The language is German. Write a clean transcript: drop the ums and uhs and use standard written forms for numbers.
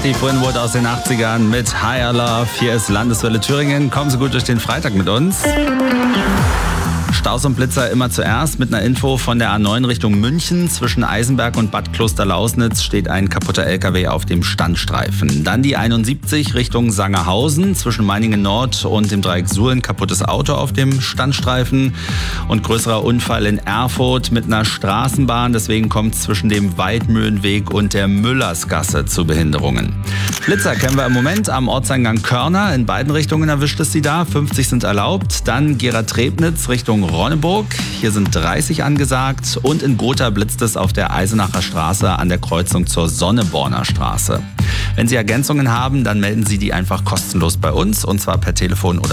Steve Winwood aus den 80ern mit Higher Love. Hier ist Landeswelle Thüringen. Kommen Sie gut durch den Freitag mit uns. Staus und Blitzer immer zuerst mit einer Info von der A9 Richtung München. Zwischen Eisenberg und Bad Klosterlausnitz steht ein kaputter LKW auf dem Standstreifen. Dann die 71 Richtung Sangerhausen. Zwischen Meiningen Nord und dem Dreieck Suhl kaputtes Auto auf dem Standstreifen. Und größerer Unfall in Erfurt mit einer Straßenbahn. Deswegen kommt es zwischen dem Waldmühlenweg und der Müllersgasse zu Behinderungen. Blitzer kennen wir im Moment am Ortseingang Körner. In beiden Richtungen erwischt es sie da. 50 sind erlaubt. Dann Gera-Trebnitz Richtung Ronneburg. Hier sind 30 angesagt. Und in Gotha blitzt es auf der Eisenacher Straße an der Kreuzung zur Sonneborner Straße. Wenn Sie Ergänzungen haben, dann melden Sie die einfach kostenlos bei uns, und zwar per Telefon oder